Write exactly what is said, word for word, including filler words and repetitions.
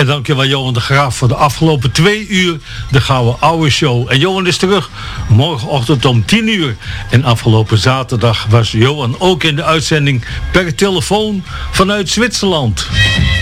En dankjewel Johan de Graaf voor de afgelopen twee uur de Gouden Ouwe Show. En Johan is terug morgenochtend om tien uur. En afgelopen zaterdag was Johan ook in de uitzending per telefoon vanuit Zwitserland.